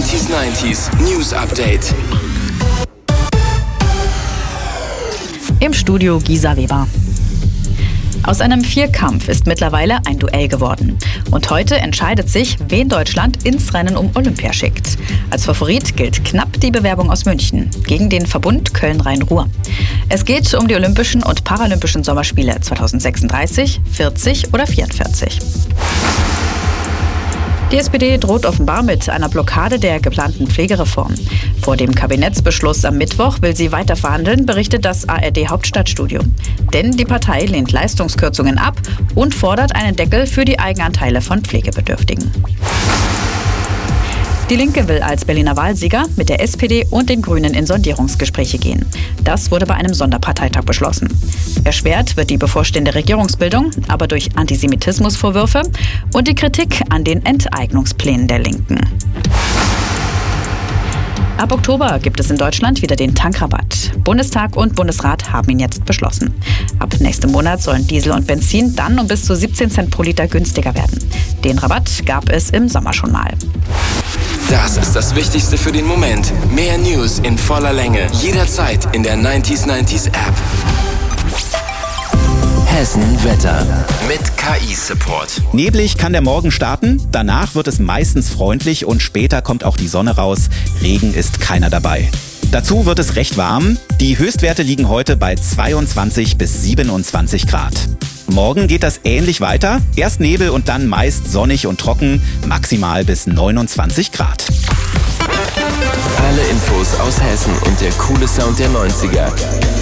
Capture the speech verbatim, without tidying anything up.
neunzig neunzig News Update. Im Studio Gisa Weber. Aus einem Vierkampf ist mittlerweile ein Duell geworden. Und heute entscheidet sich, wen Deutschland ins Rennen um Olympia schickt. Als Favorit gilt knapp die Bewerbung aus München gegen den Verbund Köln-Rhein-Ruhr. Es geht um die Olympischen und Paralympischen Sommerspiele zweitausendsechsunddreißig, vierzig oder vierundvierzig. Die S P D droht offenbar mit einer Blockade der geplanten Pflegereform. Vor dem Kabinettsbeschluss am Mittwoch will sie weiter verhandeln, berichtet das A R D-Hauptstadtstudio. Denn die Partei lehnt Leistungskürzungen ab und fordert einen Deckel für die Eigenanteile von Pflegebedürftigen. Die Linke will als Berliner Wahlsieger mit der S P D und den Grünen in Sondierungsgespräche gehen. Das wurde bei einem Sonderparteitag beschlossen. Erschwert wird die bevorstehende Regierungsbildung aber durch Antisemitismusvorwürfe und die Kritik an den Enteignungsplänen der Linken. Ab Oktober gibt es in Deutschland wieder den Tankrabatt. Bundestag und Bundesrat haben ihn jetzt beschlossen. Ab nächstem Monat sollen Diesel und Benzin dann um bis zu siebzehn Cent pro Liter günstiger werden. Den Rabatt gab es im Sommer schon mal. Das ist das Wichtigste für den Moment. Mehr News in voller Länge. Jederzeit in der neunzig neunzig App. Hessen Wetter mit K I-Support. Neblig kann der Morgen starten, danach wird es meistens freundlich und später kommt auch die Sonne raus. Regen ist keiner dabei. Dazu wird es recht warm. Die Höchstwerte liegen heute bei zweiundzwanzig bis siebenundzwanzig Grad. Morgen geht das ähnlich weiter. Erst Nebel und dann meist sonnig und trocken, maximal bis neunundzwanzig Grad. Alle Infos aus Hessen und der coole Sound der neunziger.